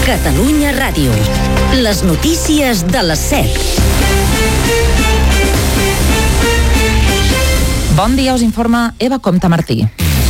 Catalunya Ràdio. Les notícies de les 7. Bon dia, us informa Eva Comte Martí.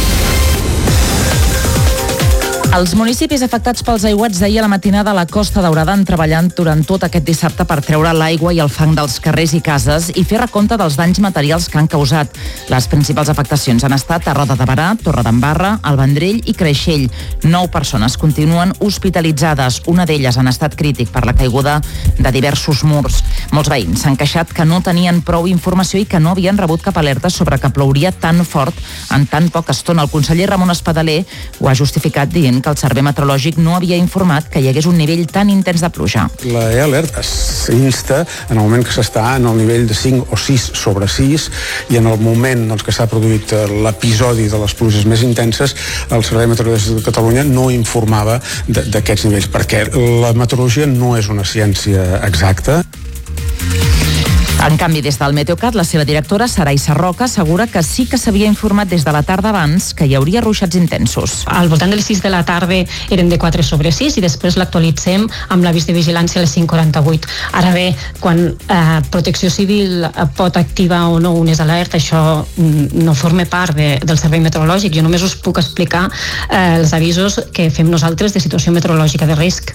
Els municipis afectats pels aiguats d'ahir a la matinada a la Costa Daurada han treballat durant tot aquest dissabte per treure l'aigua i el fang dels carrers i cases i fer recompte dels danys materials que han causat. Les principals afectacions han estat a Roda de Berà, Torredembarra, el Vendrell i Creixell. 9 persones continuen hospitalitzades. Una d'elles en estat crític per la caiguda de diversos murs. Molts veïns s'han queixat que no tenien prou informació i que no havien rebut cap alerta sobre que plouria tan fort en tan poca estona. El conseller Ramon Espadaler ho ha justificat dient que el Servei Meteorològic no havia informat que hi hagués un nivell tan intens de pluja. La E-Alert s'insta en el moment que s'està en el nivell de 5 o 6 sobre 6 i en el moment que s'ha produït l'episodi de les pluges més intenses, el Servei Meteorològic de Catalunya no informava d'aquests nivells, perquè la meteorologia no és una ciència exacta. En canvi, des del Meteocat, la seva directora, Sarai Sarroca, assegura que sí que s'havia informat des de la tarda abans que hi hauria ruixats intensos. Al voltant de les 6 de la tarda eren de 4 sobre 6 i després l'actualitzem amb l'avís de vigilància a les 5:48. Ara bé, quan Protecció Civil pot activar o no unes alertes, això no forma part del Servei Meteorològic. Jo només us puc explicar els avisos que fem nosaltres de situació meteorològica de risc.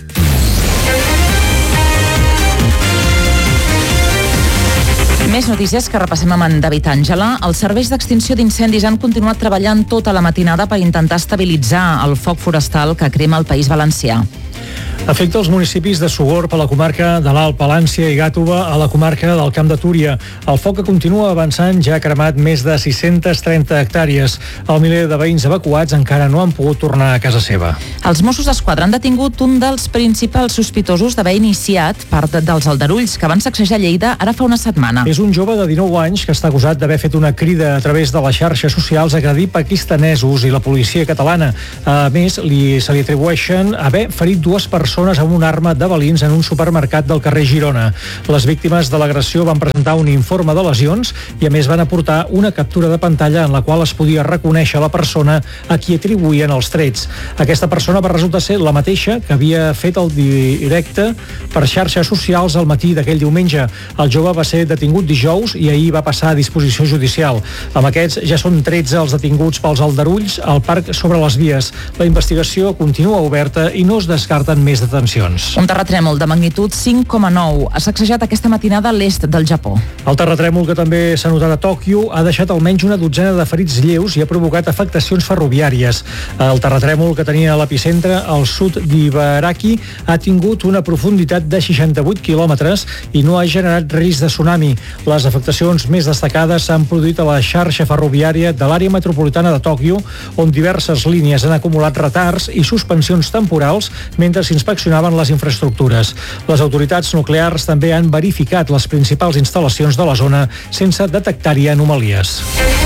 Més notícies que repassem amb en David Àngela. Els serveis d'extinció d'incendis han continuat treballant tota la matinada per intentar estabilitzar el foc forestal que crema el País Valencià. Afecta els municipis de Sogorb a la comarca de l'Alt Palància i Gàtova a la comarca del Camp de Túria. El foc que continua avançant ja ha cremat més de 630 hectàrees. El miler de veïns evacuats encara no han pogut tornar a casa seva. Els Mossos d'Esquadra han detingut un dels principals sospitosos d'haver iniciat part dels aldarulls que van sacsejar Lleida ara fa una setmana. És un jove de 19 anys que està acusat d'haver fet una crida a través de les xarxes socials a agredir pakistanesos i la policia catalana. A més, se li atribueixen haver ferit 2 persones amb una arma de balins en un supermercat del carrer Girona. Les víctimes de l'agressió van presentar un informe de lesions i a més van aportar una captura de pantalla en la qual es podia reconèixer la persona a qui atribuïen els trets. Aquesta persona va resultar ser la mateixa que havia fet el directe per xarxes socials al matí d'aquell diumenge. El jove va ser detingut dijous i ahir va passar a disposició judicial. Amb aquests ja són 13 els detinguts pels aldarulls al parc sobre les vies. La investigació continua oberta i no es descarten més detencions. Un terratrèmol de magnitud 5,9 ha sacsejat aquesta matinada a l'est del Japó. El terratrèmol, que també s'ha notat a Tòquio, ha deixat almenys una dotzena de ferits lleus i ha provocat afectacions ferroviàries. El terratrèmol, que tenia l'epicentre al sud d'Ibaraki, ha tingut una profunditat de 68 quilòmetres i no ha generat risc de tsunami. Les afectacions més destacades s'han produït a la xarxa ferroviària de l'àrea metropolitana de Tòquio, on diverses línies han acumulat retards i suspensions temporals mentre s'inspeccionaven les infraestructures. Les autoritats nuclears també han verificat les principals instal·lacions de la zona sense detectar-hi anomalies.